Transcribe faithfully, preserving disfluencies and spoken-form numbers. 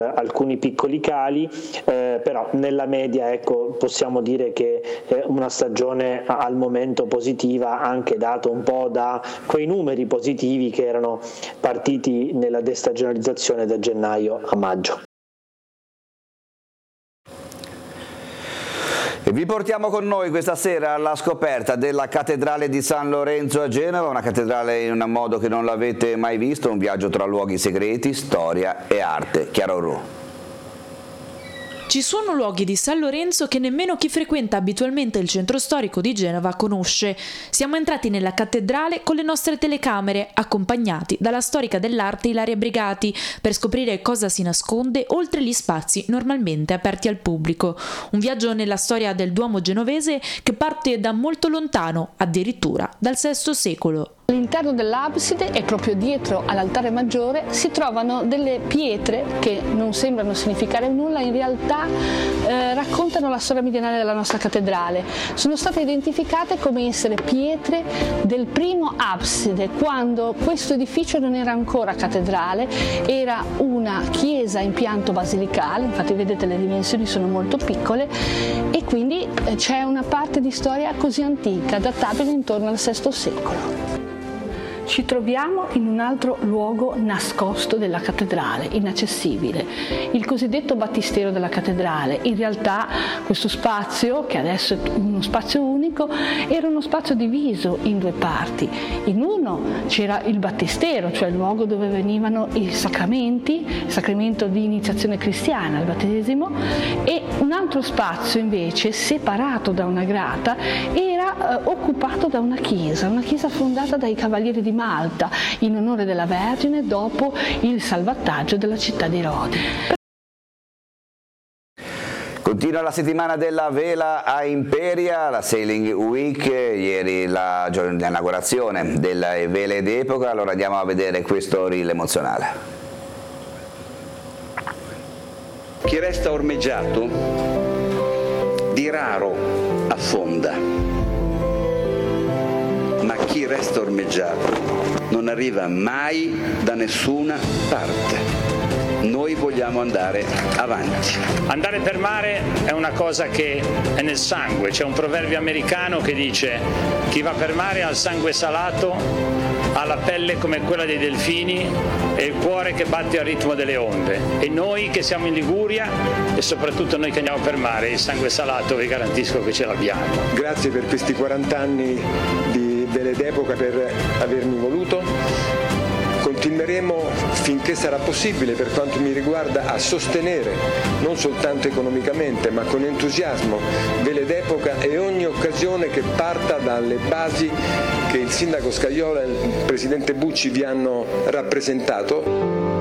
alcuni piccoli cali, eh, però nella media ecco, possiamo dire che è una stagione al momento positiva, anche dato un po' da quei numeri positivi che erano partiti nella destagionalizzazione da gennaio a maggio. E vi portiamo con noi questa sera alla scoperta della cattedrale di San Lorenzo a Genova, una cattedrale in un modo che non l'avete mai visto, un viaggio tra luoghi segreti, storia e arte. Chiara Orru. Ci sono luoghi di San Lorenzo che nemmeno chi frequenta abitualmente il centro storico di Genova conosce. Siamo entrati nella cattedrale con le nostre telecamere, accompagnati dalla storica dell'arte Ilaria Brigati, per scoprire cosa si nasconde oltre gli spazi normalmente aperti al pubblico. Un viaggio nella storia del Duomo genovese che parte da molto lontano, addirittura dal sesto secolo. All'interno dell'abside e proprio dietro all'altare maggiore si trovano delle pietre che non sembrano significare nulla, in realtà eh, raccontano la storia millenaria della nostra cattedrale. Sono state identificate come essere pietre del primo abside, quando questo edificio non era ancora cattedrale, era una chiesa in pianto basilicale, infatti vedete le dimensioni sono molto piccole, e quindi eh, c'è una parte di storia così antica, databile intorno al sesto secolo. Ci troviamo in un altro luogo nascosto della cattedrale, inaccessibile, il cosiddetto battistero della cattedrale. In realtà questo spazio, che adesso è uno spazio unico, era uno spazio diviso in due parti. In uno c'era il battistero, cioè il luogo dove venivano i sacramenti, il sacramento di iniziazione cristiana, il battesimo, e un altro spazio invece, separato da una grata, era eh, occupato da una chiesa, una chiesa fondata dai Cavalieri di Malta in onore della Vergine dopo il salvataggio della città di Rodi. Continua la settimana della vela a Imperia, la Sailing Week, ieri la inaugurazione delle vele d'epoca, allora andiamo a vedere questo reel emozionale. Chi resta ormeggiato di raro affonda. Ma chi resta ormeggiato non arriva mai da nessuna parte. Noi vogliamo andare avanti. Andare per mare è una cosa che è nel sangue. C'è un proverbio americano che dice: chi va per mare ha il sangue salato, ha la pelle come quella dei delfini e il cuore che batte al ritmo delle onde. E noi che siamo in Liguria, e soprattutto noi che andiamo per mare, il sangue salato vi garantisco che ce l'abbiamo. Grazie per questi quaranta anni di Vele d'Epoca, per avermi voluto. Continueremo finché sarà possibile, per quanto mi riguarda, a sostenere, non soltanto economicamente, ma con entusiasmo, Vele d'Epoca e ogni occasione che parta dalle basi che il sindaco Scajola e il presidente Bucci vi hanno rappresentato.